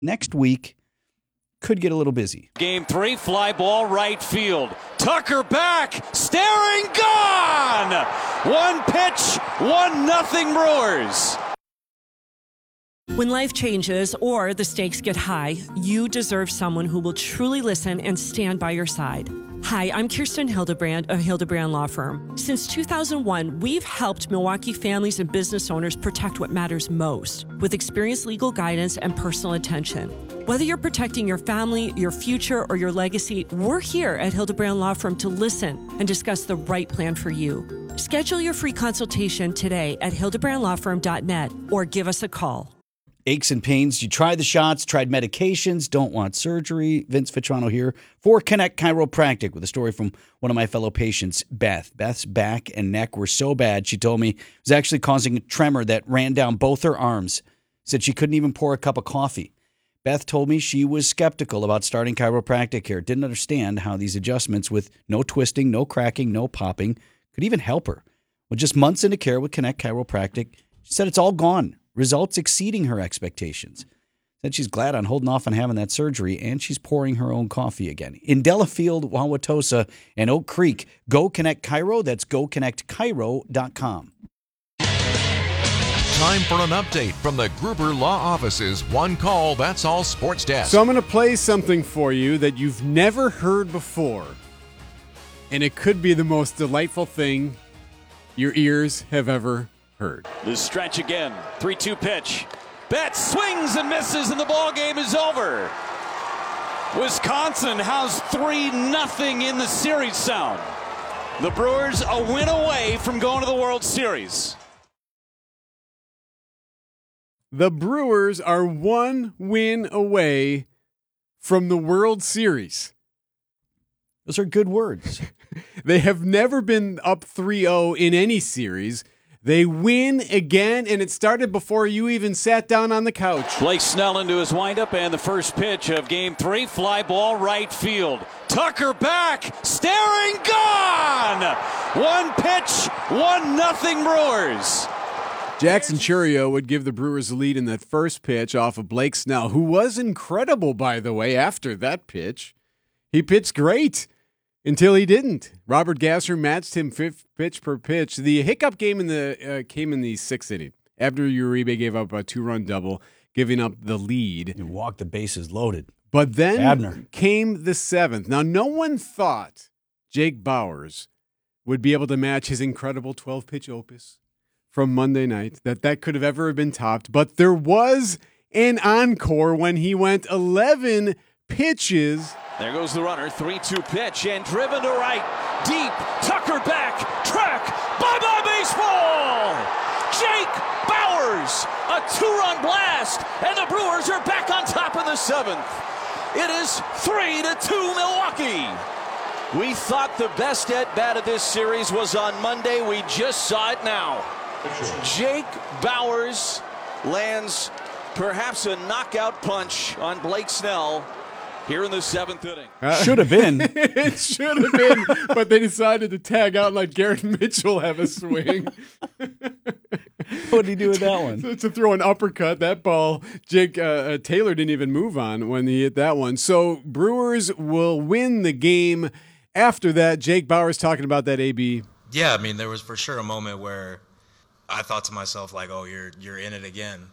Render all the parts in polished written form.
next week could get a little busy. Game 3, fly ball right field. Tucker back, staring, gone! 1 pitch, 1-0 Brewers. When life changes or the stakes get high, you deserve someone who will truly listen and stand by your side. Hi, I'm Kirsten Hildebrand of Hildebrand Law Firm. Since 2001, we've helped Milwaukee families and business owners protect what matters most with experienced legal guidance and personal attention. Whether you're protecting your family, your future, or your legacy, we're here at Hildebrand Law Firm to listen and discuss the right plan for you. Schedule your free consultation today at hildebrandlawfirm.net or give us a call. Aches and pains. You tried the shots, tried medications, don't want surgery. Vince Vitrano here for Connect Chiropractic with a story from one of my fellow patients, Beth. Beth's back and neck were so bad, she told me it was actually causing a tremor that ran down both her arms. Said she couldn't even pour a cup of coffee. Beth told me she was skeptical about starting chiropractic care. Didn't understand how these adjustments with no twisting, no cracking, no popping could even help her. Well, just months into care with Connect Chiropractic, she said it's all gone. Results exceeding her expectations. Said she's glad on holding off on having that surgery, and she's pouring her own coffee again. In Delafield, Wauwatosa, and Oak Creek, Go Connect Chiro. That's GoConnectChiro.com. Time for an update from the Gruber Law Office's One Call, That's All Sports Desk. So I'm going to play something for you that you've never heard before, and it could be the most delightful thing your ears have ever heard. The stretch again. 3-2 pitch. Betts swings and misses, and the ball game is over. Wisconsin has 3-0 in the series sound. The Brewers a win away from going to the World Series. The Brewers are 1 win away from the World Series. Those are good words. They have never been up 3-0 in any series. They win again, and it started before you even sat down on the couch. Blake Snell into his windup, and the first pitch of Game 3, fly ball right field. Tucker back, staring, gone! 1 pitch, 1-0 Brewers. Jackson Chourio would give the Brewers the lead in that first pitch off of Blake Snell, who was incredible, by the way, after that pitch. He pitched great. Until he didn't. Robert Gasser matched him pitch per pitch. The hiccup game came in the 6th inning after Uribe gave up a 2-run double, giving up the lead. You walked the bases loaded. But then Abner came the 7th. Now, no one thought Jake Bauers would be able to match his incredible 12-pitch opus from Monday night, that could have ever been topped. But there was an encore when he went 11 pitches. There goes the runner, 3-2 pitch, and driven to right, deep, Tucker back, track, bye-bye baseball! Jake Bauers, a 2-run blast, and the Brewers are back on top in the 7th. It is 3-2 Milwaukee. We thought the best at-bat of this series was on Monday. We just saw it now. Jake Bauers lands perhaps a knockout punch on Blake Snell here in the 7th inning. Should have been. It should have been, but they decided to tag out and let Garrett Mitchell have a swing. What did he do with that one? To throw an uppercut. That ball, Jake Taylor didn't even move on when he hit that one. So Brewers will win the game. After that, Jake Bauers talking about that, AB. Yeah, I mean, there was for sure a moment where I thought to myself, like, oh, you're in it again.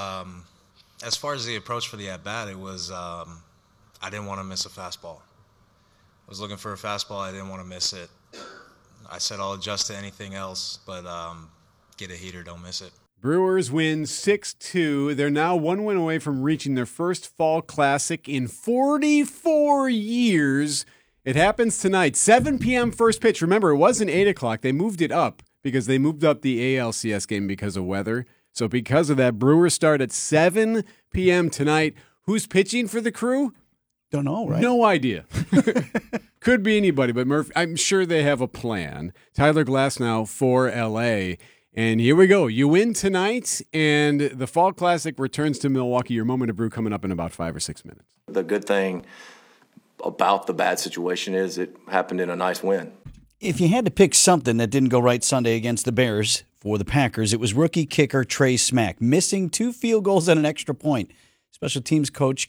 As far as the approach for the at-bat, it was I didn't want to miss a fastball. I was looking for a fastball. I didn't want to miss it. I said I'll adjust to anything else, but get a heater, don't miss it. Brewers win 6-2. They're now 1 win away from reaching their first fall classic in 44 years. It happens tonight, 7 p.m. first pitch. Remember, it wasn't 8 o'clock. They moved it up because they moved up the ALCS game because of weather. So because of that, Brewers start at 7 p.m. tonight. Who's pitching for the Crew? Don't know, right? No idea. Could be anybody, but Murph, I'm sure they have a plan. Tyler Glasnow for LA. And here we go. You win tonight, and the Fall Classic returns to Milwaukee. Your moment of brew coming up in about 5 or 6 minutes. The good thing about the bad situation is it happened in a nice win. If you had to pick something that didn't go right Sunday against the Bears for the Packers, it was rookie kicker Trey Smack, missing 2 field goals and an extra point. Special teams coach